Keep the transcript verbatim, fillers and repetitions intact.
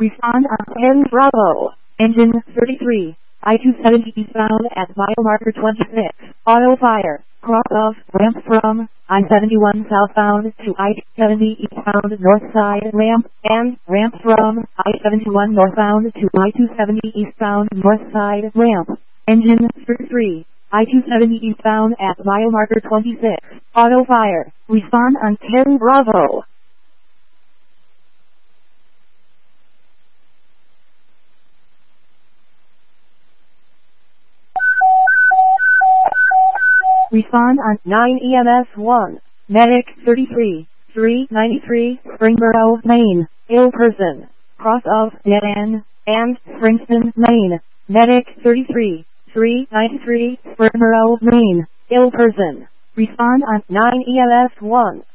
Respond on ten Bravo. Engine thirty-three. I two seventy eastbound at mile marker twenty-six. Auto fire. Cross of ramp from I seventy-one southbound to I seventy eastbound north side ramp, and ramp from I seventy-one northbound to I two seventy eastbound north side ramp. Engine thirty-three. I two seventy eastbound at mile marker twenty-six. Auto fire. Respond on ten Bravo. Respond on nine E M S one. Medic thirty-three. three ninety-three, Springboro, Maine. Ill person. Cross of Dead End and Springeton, Maine. Medic thirty-three. three ninety-three, Springboro, Maine. Ill person. Respond on nine E M S one.